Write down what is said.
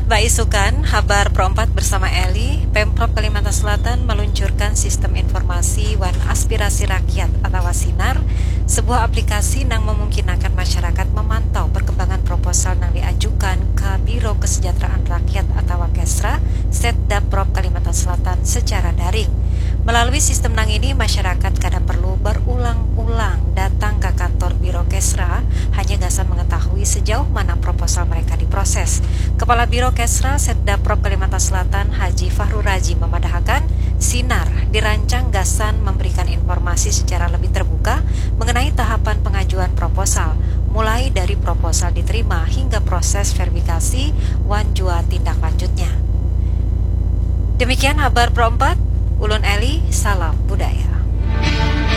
Mbak Isukan, Habar Pro 4 bersama Eli, Pemprov Kalimantan Selatan meluncurkan Sistem Informasi Wan Aspirasi Rakyat atau Sinar, sebuah aplikasi yang memungkinkan masyarakat memantau perkembangan proposal yang diajukan ke Biro Kesejahteraan Rakyat atau Kesra, Setdaprop Kalimantan Selatan secara daring. Melalui sistem nang ini, masyarakat kadang perlu berulang-ulang datang ke kantor Biro Kesra, hanya gasan mengetahui sejauh mana proposal mereka diproses. Kepala Biro Kesra Setdaprop Kalimantan Selatan Haji Fahru Raji memadahakan Sinar dirancang gasan memberikan informasi secara lebih terbuka mengenai tahapan pengajuan proposal, mulai dari proposal diterima hingga proses verifikasi wan jua tindak lanjutnya. Demikian Habar Pro 4, Ulun Eli, salam budaya.